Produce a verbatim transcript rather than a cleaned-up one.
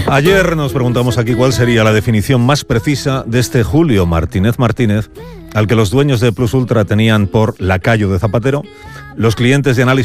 Ayer nos preguntamos aquí cuál sería la definición más precisa de este Julio Martínez Martínez, al que los dueños de Plus Ultra tenían por lacayo de Zapatero, los clientes de análisis